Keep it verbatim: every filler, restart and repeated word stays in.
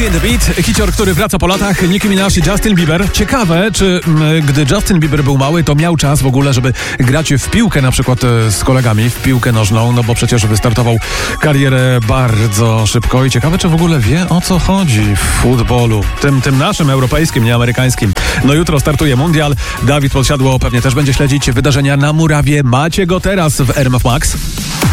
Beauty and the Beat, hicior, który wraca po latach, Nicki Minaj i Justin Bieber. Ciekawe, czy m, gdy Justin Bieber był mały, to miał czas w ogóle, żeby grać w piłkę, na przykład e, z kolegami, w piłkę nożną, no bo przecież wystartował karierę bardzo szybko i ciekawe, czy w ogóle wie, o co chodzi w futbolu, tym, tym naszym europejskim, nie amerykańskim. No jutro startuje mundial, Dawid Podsiadło pewnie też będzie śledzić wydarzenia na murawie. Macie go teraz w R M F Max.